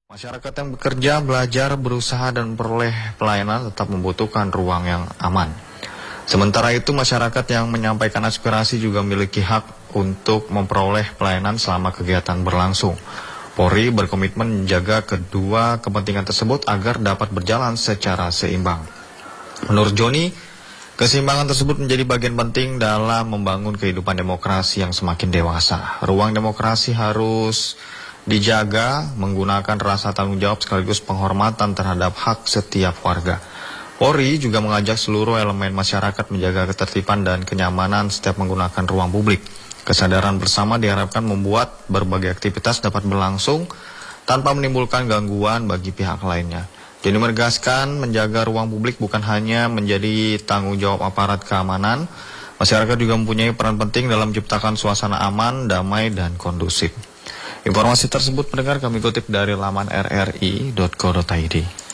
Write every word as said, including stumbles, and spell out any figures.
Masyarakat yang bekerja, belajar, berusaha, dan memperoleh pelayanan tetap membutuhkan ruang yang aman. Sementara itu, masyarakat yang menyampaikan aspirasi juga memiliki hak untuk memperoleh pelayanan selama kegiatan berlangsung. Polri berkomitmen menjaga kedua kepentingan tersebut agar dapat berjalan secara seimbang. Menurut Joni, keseimbangan tersebut menjadi bagian penting dalam membangun kehidupan demokrasi yang semakin dewasa. Ruang demokrasi harus dijaga menggunakan rasa tanggung jawab sekaligus penghormatan terhadap hak setiap warga. Polri juga mengajak seluruh elemen masyarakat menjaga ketertiban dan kenyamanan setiap menggunakan ruang publik. Kesadaran bersama diharapkan membuat berbagai aktivitas dapat berlangsung tanpa menimbulkan gangguan bagi pihak lainnya. Jadi menegaskan menjaga ruang publik bukan hanya menjadi tanggung jawab aparat keamanan, masyarakat juga mempunyai peran penting dalam menciptakan suasana aman, damai, dan kondusif. Informasi tersebut pendengar kami kutip dari laman r r i dot co dot i d.